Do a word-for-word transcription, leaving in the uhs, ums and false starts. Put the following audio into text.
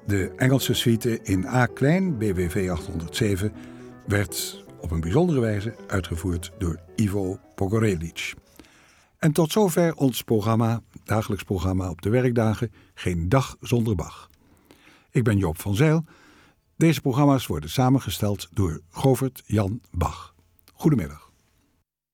De Engelse suite in A klein, B W V achthonderdzeven, werd op een bijzondere wijze uitgevoerd door Ivo Pogorelic. En tot zover ons programma, dagelijks programma op de werkdagen, Geen dag zonder Bach. Ik ben Joop van Zijl. Deze programma's worden samengesteld door Govert Jan Bach. Goedemiddag.